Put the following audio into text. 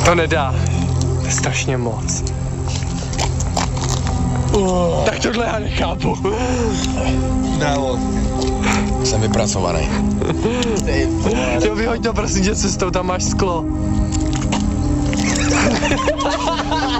To nedá. To je strašně moc. Tak tohle já nechápu. Dálo. Jsem vypracovaný. Jo, vyhoď to prosím tě cestou, tam máš sklo.